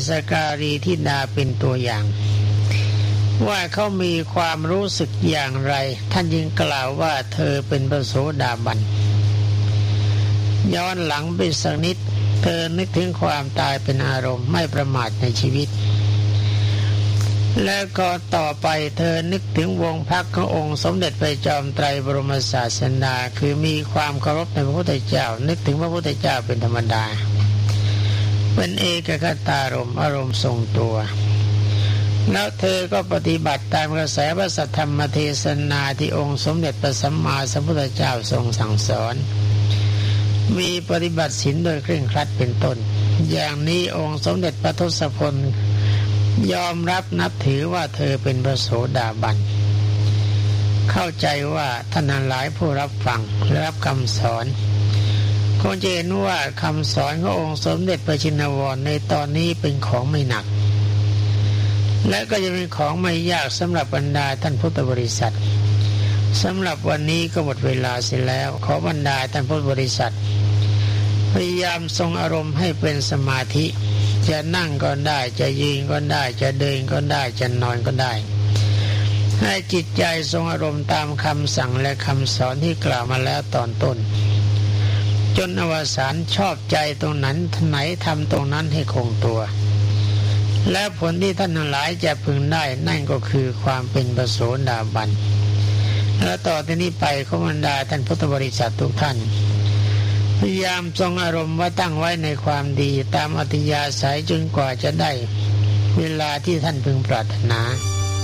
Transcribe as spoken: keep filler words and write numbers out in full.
สการีธิดาเป็นตัวอย่างว่าเขามีความรู้สึกอย่างไรท่านจึงกล่าวว่าเธอเป็นพระโสดาบันย้อนหลังไปสักนิดเธอนึกถึงความตายเป็นอารมณ์ไม่ประมาทในชีวิตแล้วก็ต่อไปเธอนึกถึงวงพรรคขององค์สมเด็จพระจอมไตรบรมศาสดาคือมีความเคารพในพระพุทธเจ้านึกถึงพระพุทธเจ้าเป็นธรรมดาเป็นเอกคตารมณ์อารมณ์ทรงตัวแล้วเธอก็ปฏิบัติตามกระแสพระสัทธรรมเทศนาที่องค์สมเด็จพระสัมมาสัมพุทธเจ้าทรงสั่งสอนมีปฏิบัติศีลโดยเคร่งครัดเป็นต้นอย่างนี้องค์สมเด็จพระทศพลยอมรับนับถือว่าเธอเป็นพระโสดาบันเข้าใจว่าท่านหลายผู้รับฟังและรับคำสอนคงจะเห็นว่าคำสอนขององค์สมเด็จพระชินวรในตอนนี้เป็นของไม่หนักและก็จะเป็นของไม่ยากสำหรับบรรดาท่านพุทธบริษัทสำหรับวันนี้ก็หมดเวลาเสียแล้วขอบรรดาท่านพุทธบริษัทพยายามทรงอารมณ์ให้เป็นสมาธิจะนั่งก็ได้จะยืนก็ได้จะเดินก็ได้จะนอนก็ได้ให้จิตใจทรงอารมณ์ตามคำสั่งและคำสอนที่กล่าวมาแล้วตอนต้นจนอวสานชอบใจตรงนั้นไหนทำตรงนั้นให้คงตัวและผลที่ท่านทั้งหลายจะพึงได้นั่นก็คือความเป็นพระโสดาบันและต่อที่นี้ไปขอบรรดาท่านพุทธบริษัททุกท่านพยายามทรงอารมณ์ว่าตั้งไว้ในความดีตามอัธยาศัยจนกว่าจะได้เวลาที่ท่านพึงปรารถนา